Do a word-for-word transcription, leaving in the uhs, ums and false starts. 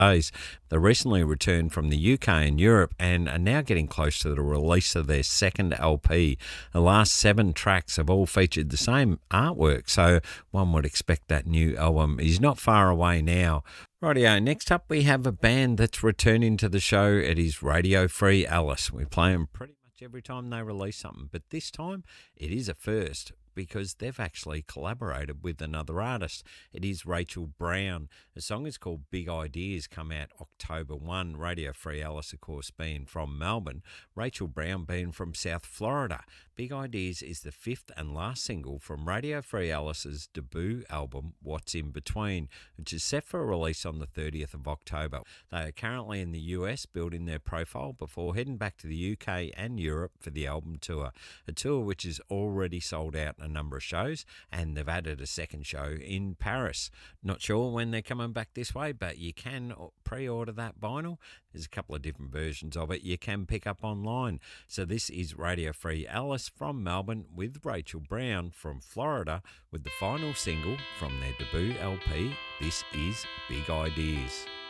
days. They recently returned from the U K and Europe and are now getting close to the release of their second L P. The last seven tracks have all featured the same artwork, so one would expect that new album is not far away now. Rightio, next up we have a band that's returning to the show. It is Radio Free Alice. We play them pretty much every time they release something, but this time it is a first, because they've actually collaborated with another artist. It is Rachel Brown. The song is called Big Ideas, come out October first. Radio Free Alice, of course, being from Melbourne. Rachel Brown being from South Florida. Big Ideas is the fifth and last single from Radio Free Alice's debut album, What's In Between, which is set for a release on the thirtieth of October. They are currently in the U S building their profile before heading back to the U K and Europe for the album tour, a tour which is already sold out a number of shows, and they've added a second show in Paris. Not sure when they're coming back this way, but you can pre-order that vinyl. There's a couple of different versions of it you can pick up online. So this is Radio Free Alice from Melbourne with Rachel Brown from Florida with the final single from their debut L P. This is Big Ideas.